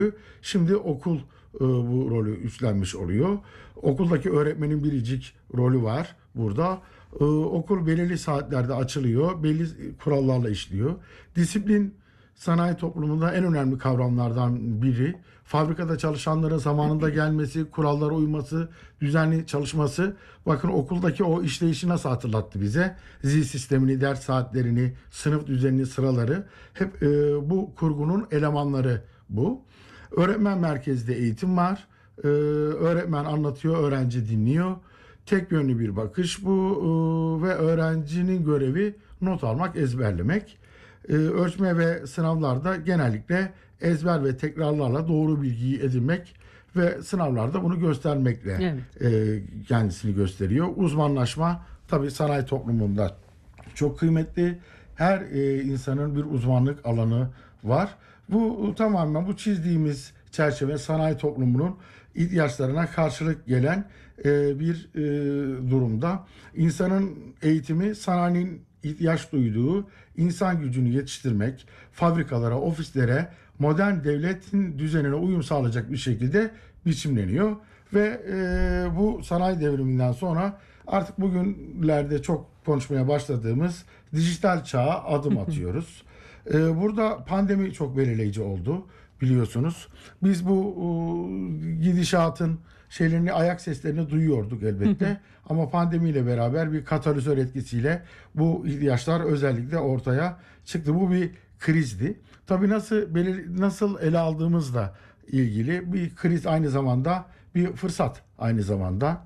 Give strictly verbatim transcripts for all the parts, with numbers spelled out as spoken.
Şimdi okul e, bu rolü üstlenmiş oluyor. Okuldaki öğretmenin biricik rolü var burada. E, okul belirli saatlerde açılıyor, belli kurallarla işliyor. Disiplin sanayi toplumunda en önemli kavramlardan biri. Fabrikada çalışanların zamanında gelmesi, kurallara uyması, düzenli çalışması. Bakın okuldaki o işleyişi nasıl hatırlattı bize? Zil sistemini, ders saatlerini, sınıf düzenini, sıraları. Hep e, bu kurgunun elemanları bu. Öğretmen merkezli eğitim var. Ee, öğretmen anlatıyor, öğrenci dinliyor. Tek yönlü bir bakış bu ee, ve öğrencinin görevi not almak, ezberlemek. Ee, ölçme ve sınavlarda genellikle ezber ve tekrarlarla doğru bilgiyi edinmek ve sınavlarda bunu göstermekle Evet. e, kendisini gösteriyor. Uzmanlaşma tabii sanayi toplumunda çok kıymetli. Her e, insanın bir uzmanlık alanı var. Bu tamamen bu çizdiğimiz çerçeve sanayi toplumunun ihtiyaçlarına karşılık gelen e, bir e, durumda. İnsanın eğitimi sanayinin ihtiyaç duyduğu insan gücünü yetiştirmek, fabrikalara, ofislere, modern devletin düzenine uyum sağlayacak bir şekilde biçimleniyor. Ve e, bu sanayi devriminden sonra artık bugünlerde çok konuşmaya başladığımız dijital çağa adım atıyoruz. Ee, burada pandemi çok belirleyici oldu biliyorsunuz. Biz bu e, gidişatın şeylerini, ayak seslerini duyuyorduk elbette. Ama pandemiyle beraber bir katalizör etkisiyle bu ihtiyaçlar özellikle ortaya çıktı. Bu bir krizdi. Tabii nasıl belir nasıl ele aldığımızla ilgili bir kriz, aynı zamanda bir fırsat aynı zamanda.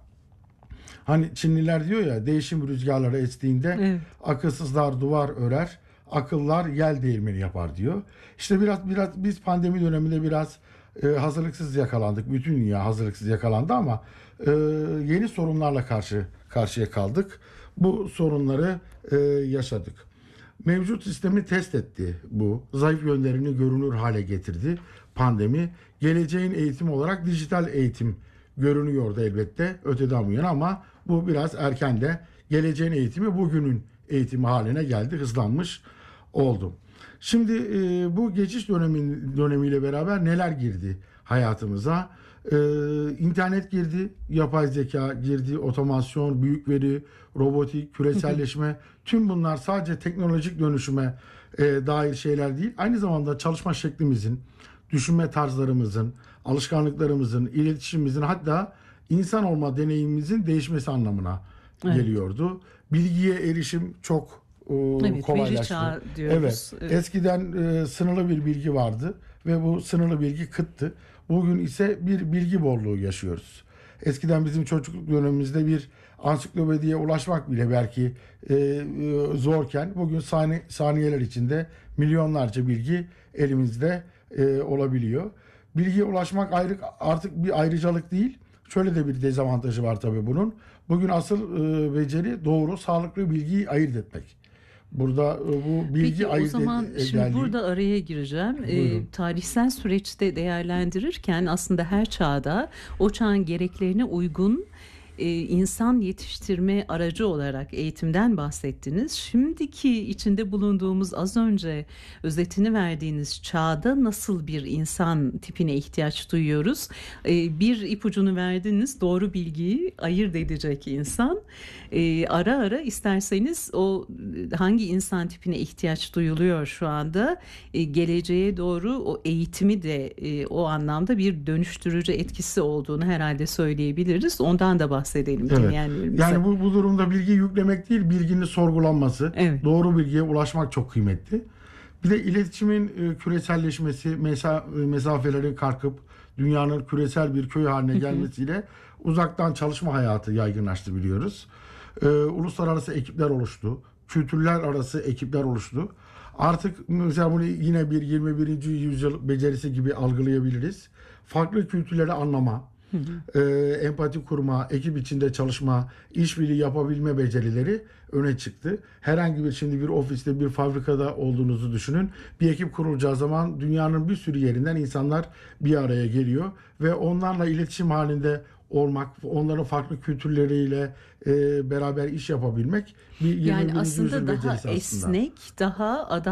Hani Çinliler diyor ya, değişim rüzgarları estiğinde Evet. akılsızlar duvar örer, akıllar yel değirmeni yapar diyor. İşte biraz biraz biz pandemi döneminde biraz e, hazırlıksız yakalandık. Bütün dünya hazırlıksız yakalandı ama e, yeni sorunlarla karşı karşıya kaldık. Bu sorunları e, yaşadık. Mevcut sistemi test etti bu. Zayıf yönlerini görünür hale getirdi pandemi. Geleceğin eğitimi olarak dijital eğitim görünüyordu elbette öteden bu yana, ama bu biraz erken de geleceğin eğitimi bugünün eğitimi haline geldi, hızlanmış oldu. Şimdi e, bu geçiş dönemi, dönemiyle beraber neler girdi hayatımıza? E, internet girdi, yapay zeka girdi, otomasyon, büyük veri, robotik, küreselleşme, tüm bunlar sadece teknolojik dönüşüme e, dair şeyler değil, aynı zamanda çalışma şeklimizin, düşünme tarzlarımızın, alışkanlıklarımızın, iletişimimizin, hatta insan olma deneyimimizin değişmesi anlamına Evet. geliyordu. Bilgiye erişim çok e, Evet, veri kolaylaştı. çağı diyoruz. Evet. Evet. Eskiden e, sınırlı bir bilgi vardı ve bu sınırlı bilgi kıttı. Bugün ise bir bilgi bolluğu yaşıyoruz. Eskiden bizim çocukluk dönemimizde bir ansiklopediye ulaşmak bile belki e, e, zorken, bugün sani, saniyeler içinde milyonlarca bilgi elimizde e, olabiliyor. Bilgiye ulaşmak ayrı, artık bir ayrıcalık değil. Şöyle de bir dezavantajı var tabii bunun. Bugün asıl e, beceri doğru, sağlıklı bilgiyi ayırt etmek. Burada e, bu bilgi Peki o ayırt zaman ed- şimdi ederliği. burada araya gireceğim. Ee, Buyurun. tarihsel süreçte değerlendirirken aslında her çağda o çağın gereklerine uygun e, insan yetiştirme aracı olarak eğitimden bahsettiniz. Şimdiki içinde bulunduğumuz, az önce özetini verdiğiniz çağda nasıl bir insan tipine ihtiyaç duyuyoruz? E, bir ipucunu verdiniz, doğru bilgiyi ayırt edecek insan. E, ara ara isterseniz o e, hangi insan tipine ihtiyaç duyuluyor şu anda? E, geleceğe doğru o eğitimi de e, o anlamda bir dönüştürücü etkisi olduğunu herhalde söyleyebiliriz. Ondan da bahsedelim Evet. dinleyenlerimize. Yani bu, bu durumda bilgi yüklemek değil, bilginin sorgulanması, Evet. doğru bilgiye ulaşmak çok kıymetli. Bir de iletişimin e, küreselleşmesi, mesa, e, mesafelerin kalkıp dünyanın küresel bir köy haline gelmesiyle uzaktan çalışma hayatı yaygınlaştı biliyoruz. E, uluslararası ekipler oluştu, kültürler arası ekipler oluştu. Artık mesela bunu yine bir yirmi birinci yüzyıl becerisi gibi algılayabiliriz. Farklı kültürleri anlama, e, empati kurma, ekip içinde çalışma, işbirliği yapabilme becerileri öne çıktı. Herhangi bir şimdi bir ofiste, bir fabrikada olduğunuzu düşünün. Bir ekip kurulacağı zaman dünyanın bir sürü yerinden insanlar bir araya geliyor ve onlarla iletişim halinde olmak, onların farklı kültürleriyle e, beraber iş yapabilmek bir Yani yirmi birinci aslında yüzyıl daha becerisi aslında. esnek, daha